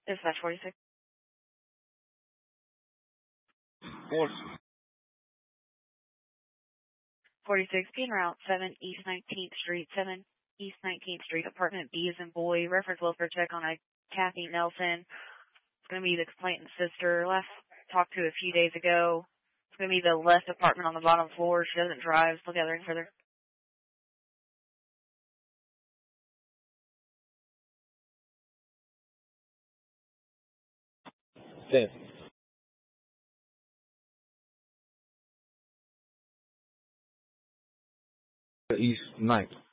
Dispatch 46. 46, being Route 7 East 19th Street, 7 East 19th Street, Apartment B as in boy, reference welfare check on a Kathy Nelson. It's going to be the complainant's sister. Last talked to a few days ago. It's going to be the left apartment on the bottom floor. She doesn't drive. Still gathering further. East 9th.